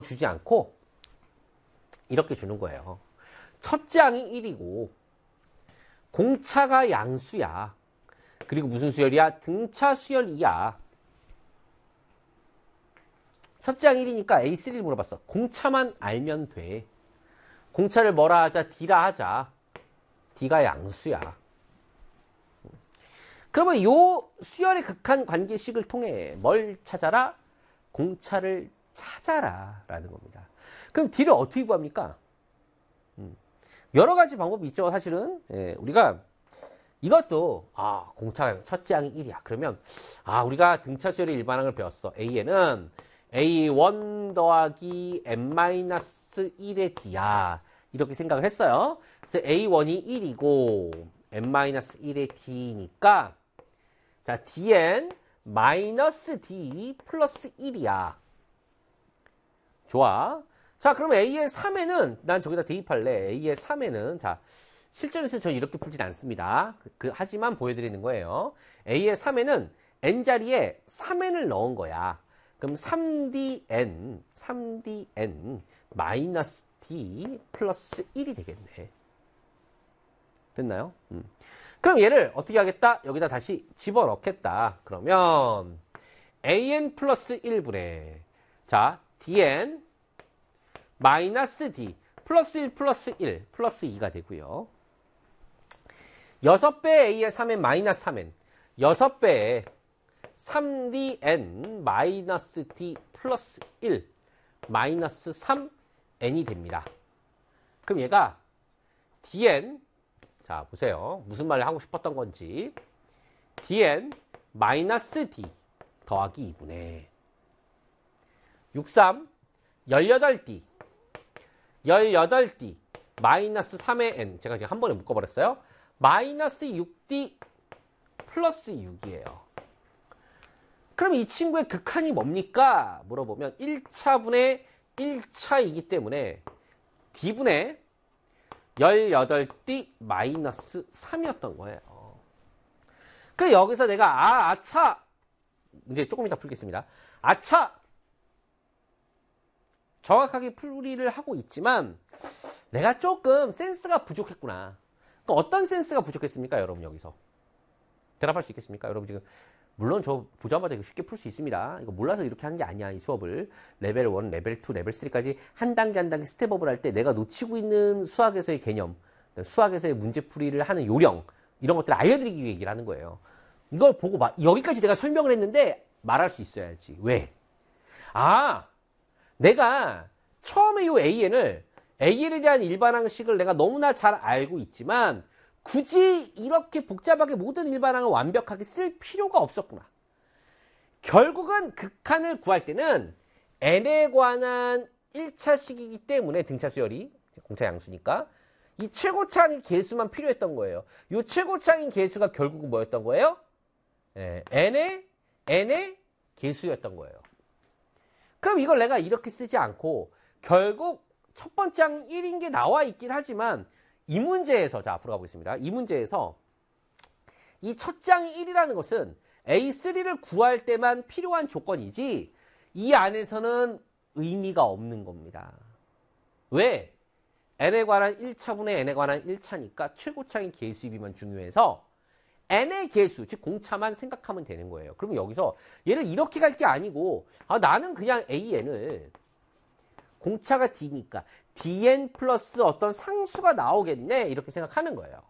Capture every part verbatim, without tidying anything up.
주지 않고 이렇게 주는 거예요. 첫째 항이 일이고 공차가 양수야. 그리고 무슨 수열이야? 등차 수열 이야. 첫째 항 일이니까 에이 쓰리를 물어봤어. 공차만 알면 돼. 공차를 뭐라 하자? D라 하자. D가 양수야. 그러면 요 수열의 극한 관계식을 통해 뭘 찾아라? 공차를 찾아라 라는 겁니다. 그럼 D를 어떻게 구합니까? 음, 여러 가지 방법이 있죠. 사실은 예, 우리가 이것도 아 공차가 첫째 항이 일이야. 그러면 아 우리가 등차 수열의 일반항을 배웠어. A에는 에이 원 더하기 엔-일의 D야. 이렇게 생각을 했어요. 그래서 에이 원이 일이고 엔-일의 D니까 자 Dn 마이너스 D 플러스 일이야. 좋아. 자 그럼 A의 삼에는 난 저기다 대입할래. A의 삼에는 자 실전에서 저 이렇게 풀진 않습니다. 그, 하지만 보여드리는 거예요. A의 삼에는 N자리에 삼 엔을 넣은 거야. 그럼 삼 디 엔, 삼 디 엔 마이너스 D 플러스 일이 되겠네. 됐나요? 음. 그럼 얘를 어떻게 하겠다? 여기다 다시 집어넣겠다. 그러면 에이엔 플러스 일분의 자 Dn 마이너스 D 플러스 일 플러스 일 플러스 이가 되고요. 여섯 배 A의 삼 엔 마이너스 삼 엔 여섯 배에 삼 디 엔 마이너스 D 플러스 일 마이너스 삼 엔이 됩니다. 그럼 얘가 Dn 자 보세요. 무슨 말을 하고 싶었던 건지 Dn 마이너스 D 더하기 이분의 육십삼 십팔 디 십팔 디 마이너스 삼의 N 제가 지금 한 번에 묶어버렸어요. 마이너스 육 디 플러스 육이에요. 그럼 이 친구의 극한이 뭡니까? 물어보면 일 차분의 일 차이기 때문에 D분의 십팔 디 마이너스 삼이었던 거예요. 그래서 여기서 내가 아, 아차 이제 조금 이따 풀겠습니다. 아차 정확하게 풀이를 하고 있지만 내가 조금 센스가 부족했구나. 그럼 어떤 센스가 부족했습니까? 여러분 여기서 대답할 수 있겠습니까? 여러분 지금 물론 저 보자마자 이거 쉽게 풀 수 있습니다. 이거 몰라서 이렇게 하는 게 아니야. 이 수업을 레벨 일, 레벨 이, 레벨 삼까지 한 단계 한 단계 스텝업을 할 때 내가 놓치고 있는 수학에서의 개념, 수학에서의 문제풀이를 하는 요령 이런 것들을 알려드리기 위해 얘기를 하는 거예요. 이걸 보고 막 여기까지 내가 설명을 했는데 말할 수 있어야지. 왜? 아 내가 처음에 요 에이엔을 에이엔에 대한 일반항식을 내가 너무나 잘 알고 있지만 굳이 이렇게 복잡하게 모든 일반항을 완벽하게 쓸 필요가 없었구나. 결국은 극한을 구할 때는 n에 관한 일 차식이기 때문에 등차 수열이 공차 양수니까 이 최고차항의 개수만 필요했던 거예요. 이 최고차항의 개수가 결국은 뭐였던 거예요? 예, n의 n의 개수였던 거예요. 그럼 이걸 내가 이렇게 쓰지 않고 결국 첫 번째 항 일인 게 나와 있긴 하지만 이 문제에서 자 앞으로 가보겠습니다. 이 문제에서 이 첫째 항이 일이라는 것은 에이 쓰리를 구할 때만 필요한 조건이지 이 안에서는 의미가 없는 겁니다. 왜? n에 관한 일 차분의 n에 관한 일 차니까 최고차인 개수입이만 중요해서 n의 개수, 즉 공차만 생각하면 되는 거예요. 그러면 여기서 얘를 이렇게 갈 게 아니고 아, 나는 그냥 에이엔을 공차가 D니까 Dn 플러스 어떤 상수가 나오겠네 이렇게 생각하는 거예요.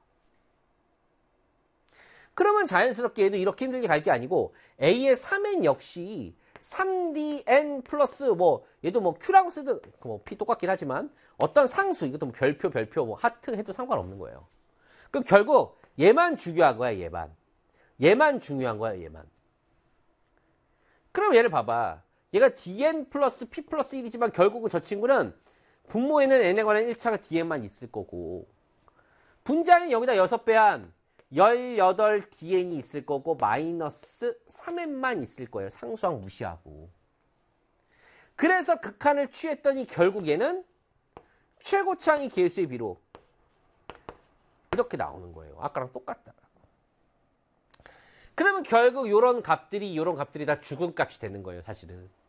그러면 자연스럽게 얘도 이렇게 힘들게 갈 게 아니고 A의 삼 엔 역시 삼 디 엔 플러스 뭐 얘도 뭐 Q라고 쓰든 뭐 P 똑같긴 하지만 어떤 상수 이것도 뭐 별표 별표 뭐 하트 해도 상관없는 거예요. 그럼 결국 얘만 중요한 거야 얘만. 얘만 중요한 거야 얘만. 그럼 얘를 봐봐. 얘가 Dn 플러스 P 플러스 일이지만 결국은 저 친구는 분모에는 n에 관한 일 차가 Dn만 있을 거고 분자는 여기다 여섯 배 한 십팔 디엔이 있을 거고 마이너스 삼 엔만 있을 거예요. 상수항 무시하고. 그래서 극한을 취했더니 결국 얘는 최고차항이 개수의 비로 이렇게 나오는 거예요. 아까랑 똑같다. 그러면 결국 이런 값들이 이런 값들이 다 죽은 값이 되는 거예요. 사실은.